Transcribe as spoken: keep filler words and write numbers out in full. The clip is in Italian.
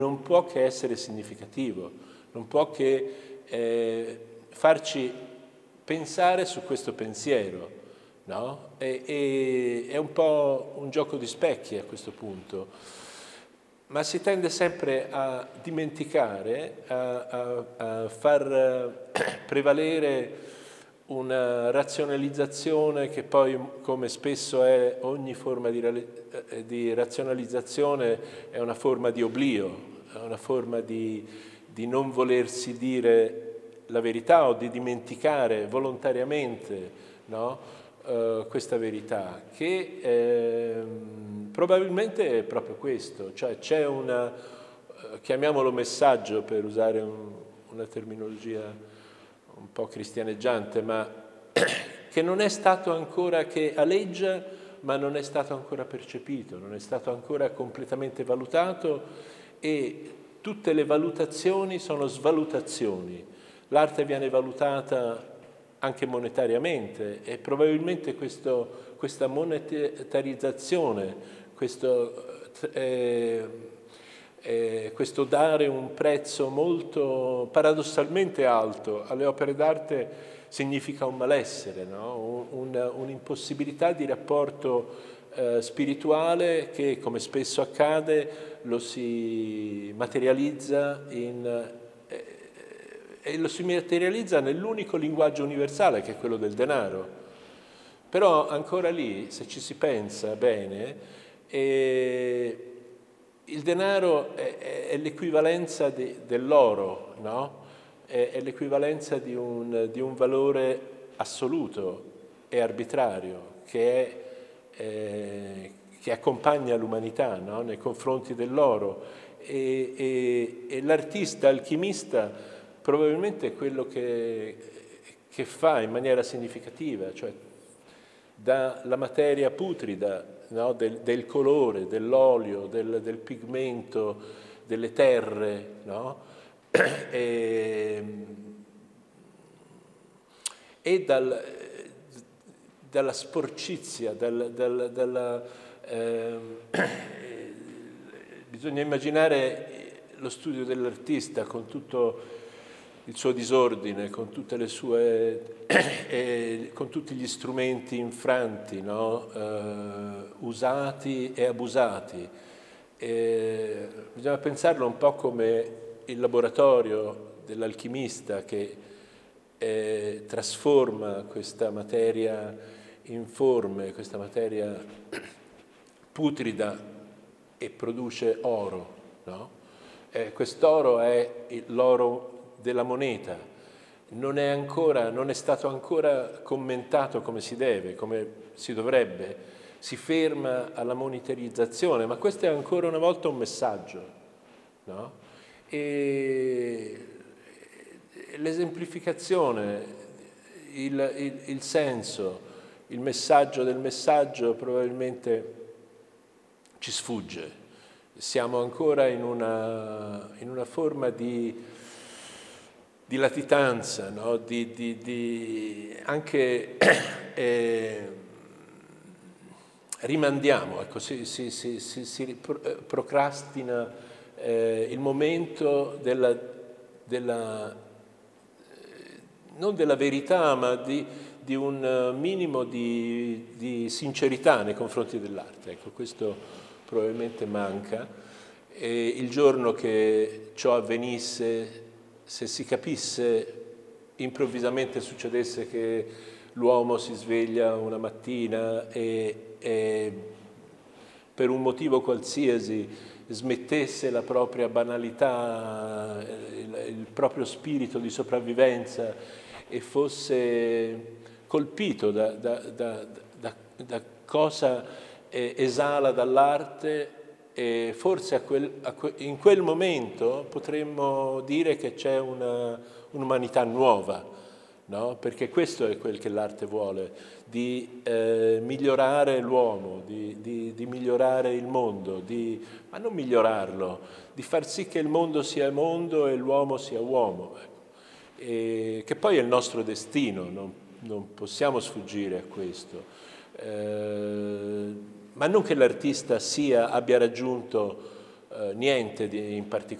non può che essere significativo, non può che eh, farci pensare su questo pensiero, no? E, e, è un po' un gioco di specchi a questo punto, ma si tende sempre a dimenticare, a, a, a far prevalere una razionalizzazione che poi, come spesso è ogni forma di, di razionalizzazione, è una forma di oblio, è una forma di, di non volersi dire la verità o di dimenticare volontariamente, no, uh, questa verità, che eh, probabilmente è proprio questo, cioè c'è una, uh, chiamiamolo messaggio per usare un, una terminologia un po' cristianeggiante, ma che non è stato ancora, che aleggia, ma non è stato ancora percepito, non è stato ancora completamente valutato, e tutte le valutazioni sono svalutazioni. L'arte viene valutata anche monetariamente e probabilmente questo, questa monetarizzazione, questo, eh, eh, questo dare un prezzo molto paradossalmente alto alle opere d'arte significa un malessere, no? un, un'impossibilità di rapporto eh, spirituale che, come spesso accade, lo si materializza in, eh, e lo si materializza nell'unico linguaggio universale, che è quello del denaro. Però ancora lì, se ci si pensa bene, eh, il denaro è, è l'equivalenza di, dell'oro, no? È, è l'equivalenza di un, di un valore assoluto e arbitrario che, è, eh, che accompagna l'umanità, no? Nei confronti dell'oro. E, e, e l'artista alchimista probabilmente è quello che, che fa in maniera significativa, cioè dalla materia putrida, no? del, del colore, dell'olio, del, del pigmento, delle terre, no? e, e dal, dalla sporcizia, dal, dal, dalla, eh, bisogna immaginare lo studio dell'artista con tutto il suo disordine, con tutte le sue, eh, con tutti gli strumenti infranti, no? eh, usati e abusati. E bisogna pensarlo un po' come il laboratorio dell'alchimista che eh, trasforma questa materia informe, questa materia putrida, e produce oro, no? Eh, quest'oro è l'oro della moneta, non è, ancora, non è stato ancora commentato come si deve, come si dovrebbe, si ferma alla monetarizzazione, ma questo è ancora una volta un messaggio, no? E l'esemplificazione, il, il, il senso, il messaggio del messaggio probabilmente ci sfugge. Siamo ancora in una, in una forma di, di latitanza, no? di, di, di anche eh, rimandiamo, ecco, si, si, si, si, si procrastina eh, il momento della, della non della verità, ma di, di un minimo di, di sincerità nei confronti dell'arte. Ecco, questo probabilmente manca. E il giorno che ciò avvenisse, se si capisse, improvvisamente succedesse che l'uomo si sveglia una mattina e, e per un motivo qualsiasi smettesse la propria banalità, il, il proprio spirito di sopravvivenza e fosse colpito da, da, da, da, da cosa eh, esala dall'arte, e forse a quel, a que, in quel momento potremmo dire che c'è una, un'umanità nuova, no? Perché questo è quel che l'arte vuole, di eh, migliorare l'uomo, di, di, di migliorare il mondo, di, ma non migliorarlo, di far sì che il mondo sia mondo e l'uomo sia uomo, ecco. E che poi è il nostro destino, non, non possiamo sfuggire a questo. Eh, ma non che l'artista sia, abbia raggiunto eh, niente di, in particolare